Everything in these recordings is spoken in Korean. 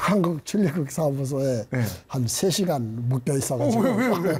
한국 출입국 사무소에 네. 한 3시간 묶여 있어가지고. 왜?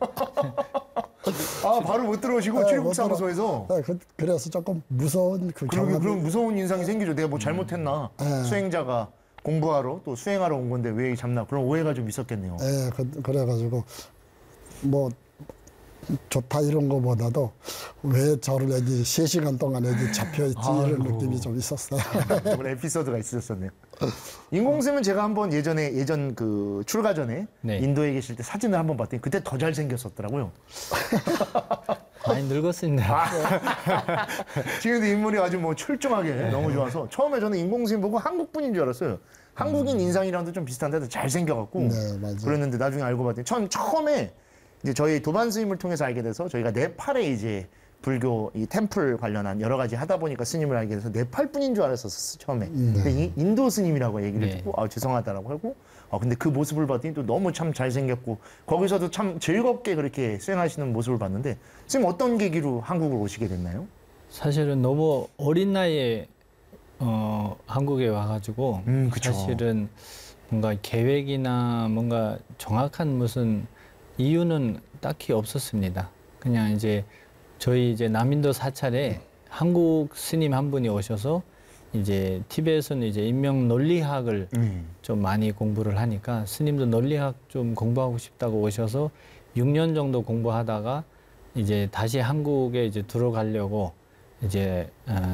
아, 바로 못 들어오시고 출입국 사무소에서. 네, 그래서 조금 무서운 그 경험. 그럼 무서운 인상이 생기죠. 내가 뭐 잘못했나? 수행자가 공부하러 또 수행하러 온 건데 왜 잡나? 그런 오해가 좀 있었겠네요. 네, 그래가지고 뭐 좋다 이런 거보다도 왜 저를 여기 3시간 동안 여기 잡혀있지 이런 느낌이 좀 있었어요. 그런 에피소드가 있으셨네요. 인공쌤은 제가 한번 예전 그 출가 전에 네. 인도에 계실 때 사진을 한번 봤더니 그때 더 잘생겼었더라고요. 많이 늙었습니다. 지금도 인물이 아주 뭐 출중하게 너무 좋아서 처음에 저는 인공쌤 보고 한국 분인 줄 알았어요. 한국인 인상이랑도 좀 비슷한데도 잘생겨갖고 네, 맞아요. 그랬는데 나중에 알고 봤더니 처음에 이제 저희 도반 스님을 통해서 알게 돼서 저희가 네팔에 이제 불교 이 템플 관련한 여러 가지 하다 보니까 스님을 알게 돼서 네팔 분인 줄 알았었어 처음에. 근데 인도 스님이라고 얘기를 네. 듣고 죄송하다라고 하고 근데 그 모습을 봤더니 또 너무 참 잘생겼고 거기서도 참 즐겁게 그렇게 수행하시는 모습을 봤는데 스님 어떤 계기로 한국을 오시게 됐나요? 사실은 너무 어린 나이에 한국에 와가지고 그쵸. 사실은 뭔가 계획이나 뭔가 정확한 무슨 이유는 딱히 없었습니다. 그냥 이제 저희 이제 남인도 사찰에 한국 스님 한 분이 오셔서 이제 티베트에서는 이제 인명 논리학을 좀 많이 공부를 하니까 스님도 논리학 좀 공부하고 싶다고 오셔서 6년 정도 공부하다가 이제 다시 한국에 이제 들어가려고 이제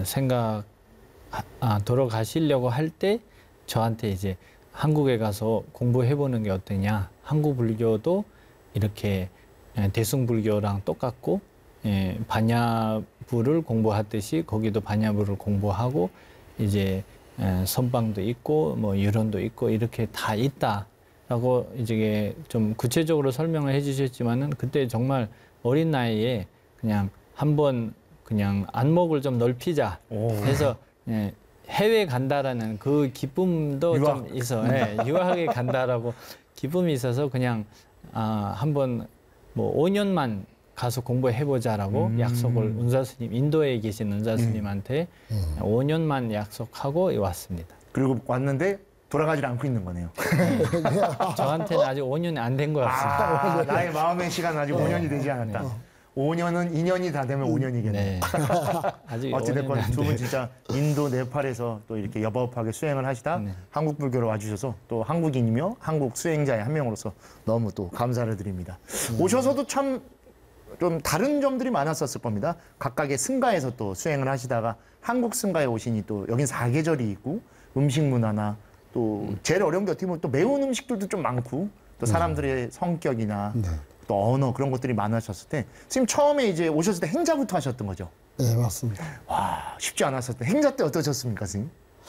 돌아가시려고 할 때 저한테 이제 한국에 가서 공부해보는 게 어떠냐. 한국 불교도 이렇게 대승불교랑 똑같고 반야부를 공부하듯이 거기도 반야부를 공부하고 이제 선방도 있고 뭐 유론도 있고 이렇게 다 있다라고 이제 좀 구체적으로 설명을 해주셨지만은 그때 정말 어린 나이에 그냥 한번 그냥 안목을 좀 넓히자 해서 해외 간다라는 그 기쁨도 좀 있어. 유학에 간다라고 기쁨이 있어서 그냥 한번 뭐 5년만 가서 공부해보자라고 약속을 은사스님, 인도에 계신 은사스님한테 5년만 약속하고 왔습니다. 그리고 왔는데 돌아가질 않고 있는 거네요. 저한테는 아직 5년이 안 된 것 같습니다. 나의 마음의 시간은 아직 5년이 되지 않았다. 5년은 2년이 다 되면 5년이겠네요. 네. 아직 어찌됐건 5년이 안 두 분 돼. 진짜 인도, 네팔에서 또 이렇게 여법하게 수행을 하시다 한국 불교로 와주셔서 또 한국인이며 한국 수행자의 한 명으로서 너무 또 감사를 드립니다. 오셔서도 참 좀 다른 점들이 많았었을 겁니다. 각각의 승가에서 또 수행을 하시다가 한국 승가에 오시니 또 여긴 사계절이 있고 음식 문화나 또 제일 어려운 게 어떻게 보면 또 매운 음식들도 좀 많고 또 사람들의 성격이나 또 언어 그런 것들이 많으셨을 때 지금 처음에 이제 오셨을 때 행자부터 하셨던 거죠? 네, 맞습니다. 와, 쉽지 않았을 때 행자 때 어떠셨습니까, 선생님?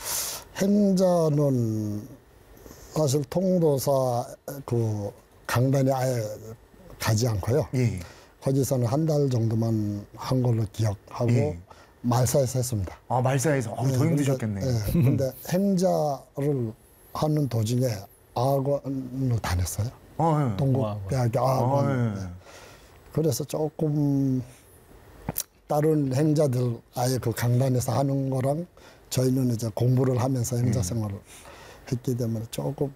행자는 사실 통도사 그 강단에 아예 가지 않고요. 예. 거기서는 한 달 정도만 한 걸로 기억하고 말사에서 했습니다. 말사에서 더 힘드셨겠네. 근데 행자를 하는 도중에 아학원을 다녔어요. 동국대학교 아학원. 그래서 조금 다른 행자들 아예 그 강단에서 하는 거랑 저희는 이제 공부를 하면서 행자 생활을 했기 때문에 조금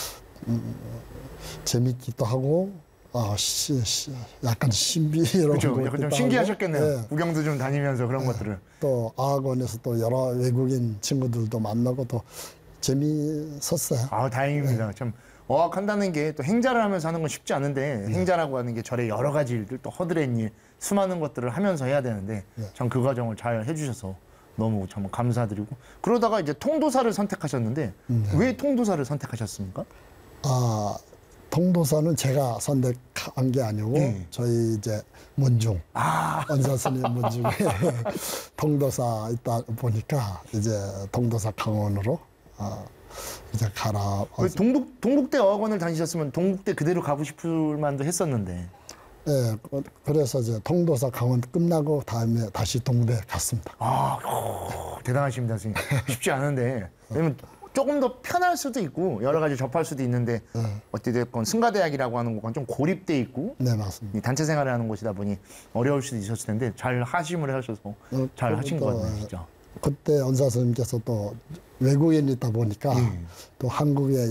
재밌기도 하고 약간 신비로운 그렇죠. 약간 좀 신기하셨겠네요. 네. 구경도 좀 다니면서 그런 것들을. 또 아학원에서 또 여러 외국인 친구들도 만나고 또 재미있었어요. 다행입니다. 참 어학한다는 게 또 행자를 하면서 하는 건 쉽지 않은데 행자라고 하는 게 절의 여러 가지 일들 또 허드렛 일 수많은 것들을 하면서 해야 되는데 참 그 과정을 잘 해주셔서 너무 참 감사드리고 그러다가 이제 통도사를 선택하셨는데 왜 통도사를 선택하셨습니까? 통도사는 제가 선택한 게 아니고 저희 이제 문중 원사스님 문중에 통도사 있다 보니까 이제 통도사 강원으로 이제 가라. 동국대 어학원을 다니셨으면 동국대 그대로 가고 싶을 만도 했었는데. 네, 그래서 이제 통도사 강원 끝나고 다음에 다시 동대 갔습니다. 대단하십니다, 선생님. 쉽지 않은데. 왜냐면 조금 더 편할 수도 있고 여러 가지 접할 수도 있는데 어찌됐건 승가대학이라고 하는 곳과 좀 고립돼 있고 네, 맞습니다. 단체 생활을 하는 곳이다 보니 어려울 수도 있었을 텐데 잘 하심을 하셔서 잘 하신 것 같네요, 진짜. 그때 원사 스님께서 또 외국인이 있다 보니까 또 한국에